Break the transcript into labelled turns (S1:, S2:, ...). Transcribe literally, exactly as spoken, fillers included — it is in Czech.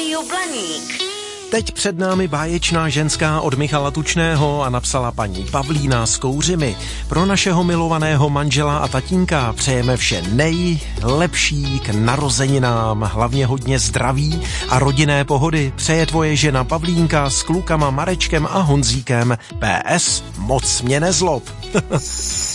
S1: Rádio Blaník.
S2: Teď před námi báječná ženská od Michala Tučného a napsala paní Pavlína z Kouřimy. Pro našeho milovaného manžela a tatínka přejeme vše nejlepší k narozeninám, hlavně hodně zdraví a rodinné pohody. Přeje tvoje žena Pavlínka s klukama Marečkem a Honzíkem. P S. Moc mě nezlob.